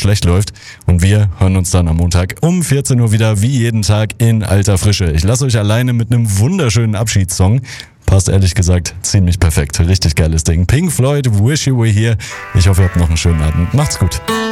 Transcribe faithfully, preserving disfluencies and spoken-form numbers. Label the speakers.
Speaker 1: schlecht läuft. Und wir hören uns dann am Montag um vierzehn Uhr wieder, wie jeden Tag in alter Frische. Ich lasse euch alleine mit einem wunderschönen Abschiedssong. Passt ehrlich gesagt ziemlich perfekt. Richtig geiles Ding. Pink Floyd, Wish You Were Here. Ich hoffe, ihr habt noch einen schönen Abend. Macht's gut.